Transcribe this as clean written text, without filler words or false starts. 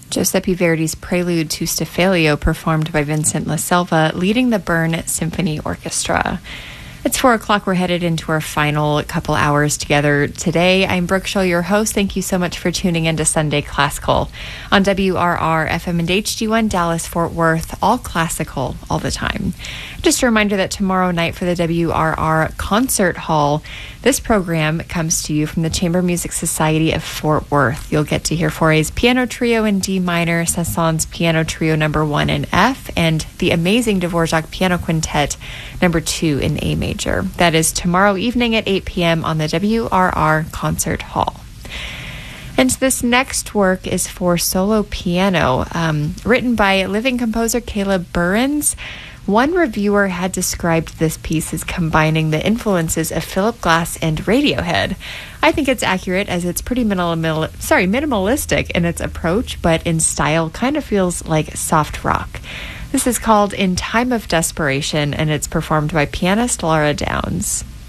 Giuseppe Verdi's Prelude to Stephalio, performed by Vincent LaSelva, leading the Bern Symphony Orchestra. It's 4 o'clock. We're headed into our final couple hours together today. I'm Brooke Schull, your host. Thank you so much for tuning into Sunday Classical on WRR FM and HD1 Dallas Fort Worth, all classical all the time. Just a reminder that tomorrow night for the WRR Concert Hall, this program comes to you from the Chamber Music Society of Fort Worth. You'll get to hear Fauré's Piano Trio in D minor, Saint-Saëns Piano Trio No. 1 in F, and the amazing Dvorak Piano Quintet No. 2 in A major. That is tomorrow evening at 8 p.m. on the WRR Concert Hall. And this next work is for solo piano, written by living composer Caleb Burns. One reviewer had described this piece as combining the influences of Philip Glass and Radiohead. I think it's accurate, as it's pretty minimalistic in its approach, but in style kind of feels like soft rock. This is called In Time of Desperation, and it's performed by pianist Laura Downs.